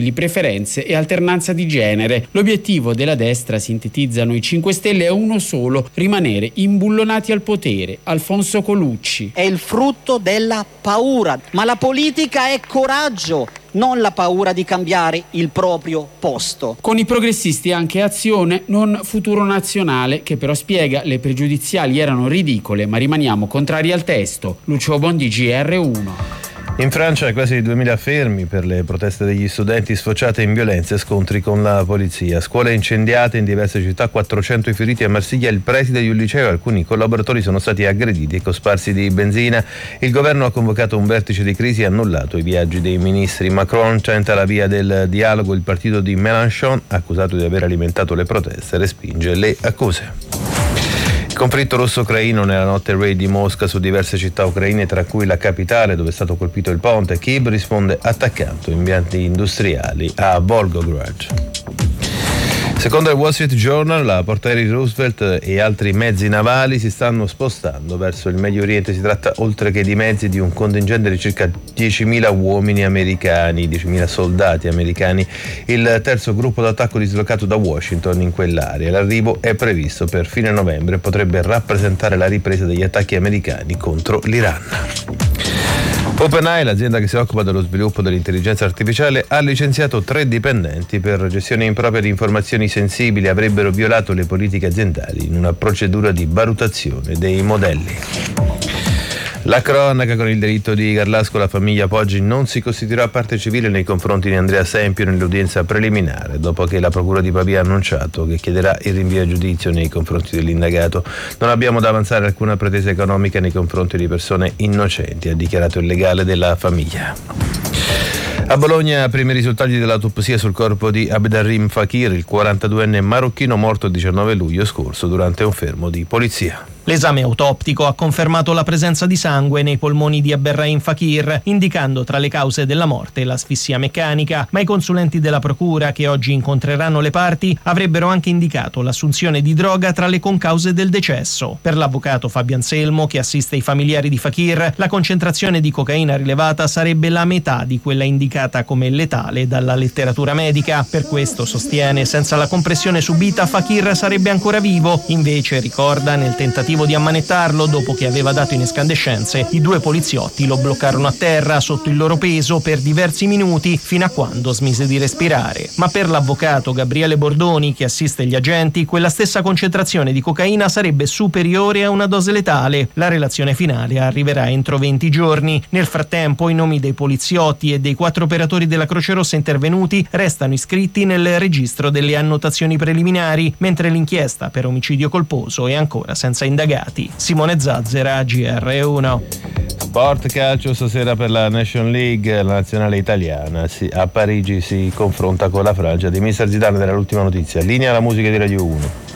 scegli preferenze e alternanza di genere. L'obiettivo della destra, sintetizzano i 5 Stelle, è uno solo: rimanere imbullonati al potere. Alfonso Colucci. È il frutto della paura, ma la politica è coraggio, non la paura di cambiare il proprio posto. Con i progressisti anche Azione, non Futuro Nazionale, che però spiega: le pregiudiziali erano ridicole, ma rimaniamo contrari al testo. Lucio Bondi, GR1. In Francia quasi 2000 fermi per le proteste degli studenti sfociate in violenze e scontri con la polizia. Scuole incendiate in diverse città, 400 i feriti a Marsiglia, il preside di un liceo e alcuni collaboratori sono stati aggrediti e cosparsi di benzina. Il governo ha convocato un vertice di crisi e annullato i viaggi dei ministri. Macron tenta la via del dialogo, il partito di Mélenchon, accusato di aver alimentato le proteste, respinge le accuse. Conflitto russo-ucraino nella notte raid di Mosca su diverse città ucraine, tra cui la capitale dove è stato colpito il ponte. Kiev risponde attaccando impianti industriali a Volgograd. Secondo il Wall Street Journal, la portaerei Roosevelt e altri mezzi navali si stanno spostando verso il Medio Oriente. Si tratta, oltre che di mezzi, di un contingente di circa 10.000 uomini americani, 10.000 soldati americani, il terzo gruppo d'attacco dislocato da Washington in quell'area. L'arrivo è previsto per fine novembre e potrebbe rappresentare la ripresa degli attacchi americani contro l'Iran. OpenAI, l'azienda che si occupa dello sviluppo dell'intelligenza artificiale, ha licenziato 3 dipendenti per gestione impropria di informazioni sensibili. Avrebbero violato le politiche aziendali in una procedura di valutazione dei modelli. La cronaca con il delitto di Garlasco. La famiglia Poggi non si costituirà parte civile nei confronti di Andrea Sempio nell'udienza preliminare, dopo che la procura di Pavia ha annunciato che chiederà il rinvio a giudizio nei confronti dell'indagato. Non abbiamo da avanzare alcuna pretesa economica nei confronti di persone innocenti, ha dichiarato il legale della famiglia. A Bologna, primi risultati dell'autopsia sul corpo di Abderrahim Fakir, il 42enne marocchino morto il 19 luglio scorso durante un fermo di polizia. L'esame autoptico ha confermato la presenza di sangue nei polmoni di Abderrahim Fakir, indicando tra le cause della morte l'asfissia meccanica, ma i consulenti della procura, che oggi incontreranno le parti, avrebbero anche indicato l'assunzione di droga tra le concause del decesso. Per l'avvocato Fabio Anselmo, che assiste i familiari di Fakir, la concentrazione di cocaina rilevata sarebbe la metà di quella indicata come letale dalla letteratura medica. Per questo, sostiene, senza la compressione subita Fakir sarebbe ancora vivo. Invece, ricorda, nel tentativo di ammanettarlo, dopo che aveva dato in escandescenze, i 2 poliziotti lo bloccarono a terra sotto il loro peso per diversi minuti, fino a quando smise di respirare. Ma per l'avvocato Gabriele Bordoni, che assiste gli agenti, quella stessa concentrazione di cocaina sarebbe superiore a una dose letale. La relazione finale arriverà entro 20 giorni. Nel frattempo, i nomi dei poliziotti e dei 4 operatori della Croce Rossa intervenuti restano iscritti nel registro delle annotazioni preliminari, mentre l'inchiesta per omicidio colposo è ancora senza indagati. Simone Zazzera, GR1. Sport calcio stasera per la Nation League. La nazionale italiana a Parigi si confronta con la Francia di mister Zidane. Dell'ultima notizia. Linea alla musica di Radio 1.